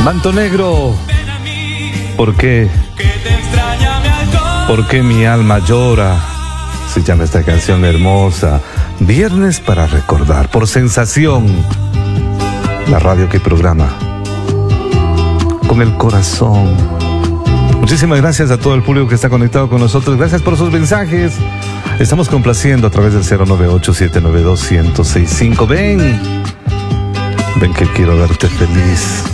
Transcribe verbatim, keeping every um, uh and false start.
Manto Negro, ¿por qué? ¿Por qué mi alma llora? Se llama esta canción hermosa. Viernes para recordar, por Sensación, la radio que programa con el corazón. Muchísimas gracias a todo el público que está conectado con nosotros. Gracias por sus mensajes. Estamos complaciendo a través del cero nueve ocho, siete nueve dos, uno cero seis cinco. Ven, ven que quiero verte feliz.